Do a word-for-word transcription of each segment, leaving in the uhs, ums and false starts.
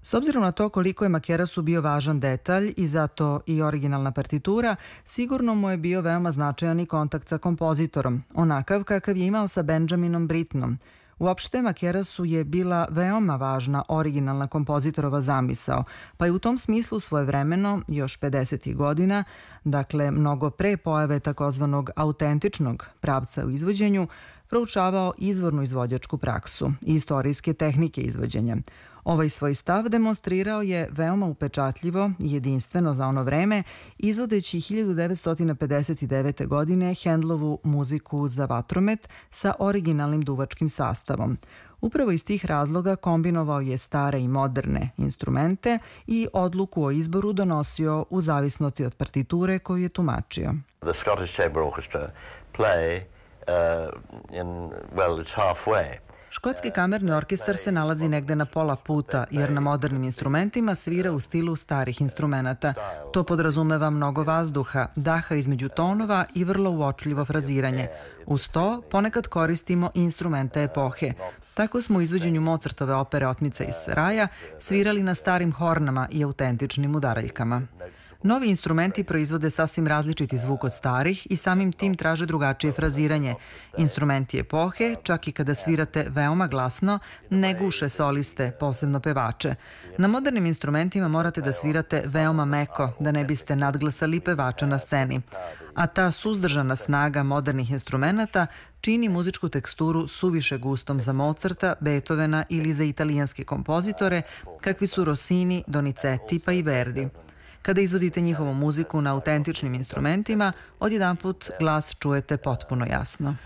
S obzirom na to koliko je Makerasu bio važan detalj i zato i originalna partitura, sigurno mu je bio veoma značajan i kontakt sa kompozitorom, onakav kakav je imao sa Benjaminom Brittenom. Uopšte Makerasu je bila veoma važna originalna kompozitorova zamisao, pa je u tom smislu svojevremeno, još pedesetih godina, dakle mnogo pre pojave takozvanog autentičnog pravca u izvođenju, proučavao izvornu izvođačku praksu i istorijske tehnike izvođenja. Ovaj svoj stav demonstrirao je veoma upečatljivo i jedinstveno za ono vreme, izvodeći hiljadu devetsto pedeset devete. godine Handlovu muziku za vatromet sa originalnim duvačkim sastavom. Upravo iz tih razloga kombinovao je stare i moderne instrumente i odluku o izboru donosio u zavisnosti od partiture koju je tumačio. The Scottish Chamber Orchestra play uh, in, well, it's halfway. Škotski kamerni orkestar se nalazi negde na pola puta, jer na modernim instrumentima svira u stilu starih instrumenata. To podrazumeva mnogo vazduha, daha između tonova i vrlo uočljivo fraziranje. Uz to, ponekad koristimo i instrumente epohe. Tako smo u izvođenju Mozartove opere Otmica iz raja svirali na starim hornama i autentičnim udaraljkama. Novi instrumenti proizvode sasvim različiti zvuk od starih i samim tim traže drugačije fraziranje. Instrumenti epohe, čak i kada svirate veoma glasno, ne guše soliste, posebno pevače. Na modernim instrumentima morate da svirate veoma meko, da ne biste nadglasali pevača na sceni. A ta suzdržana snaga modernih instrumenata čini muzičku teksturu suviše gustom za Mozarta, Beethovena ili za italijanske kompozitore, kakvi su Rossini, Donizetti pa i Verdi. Kada izvodite njihovu muziku na autentičnim instrumentima, odjedanput glas čujete potpuno jasno.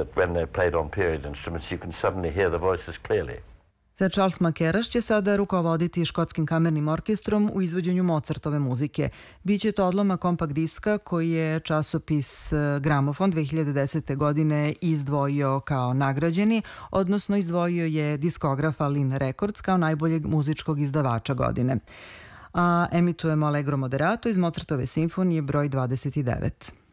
Sir Charles Makeras će sada rukovoditi Škotskim kamernim orkestrom u izvođenju Mozartove muzike. Biće to odlomak kompakt diska koji je časopis Gramofon dve hiljade desete. godine izdvojio kao nagrađeni, odnosno izdvojio je diskografa Lin Records kao najboljeg muzičkog izdavača godine. A emitujemo Allegro Moderato iz Mozartove simfonije broj dvadeset devet.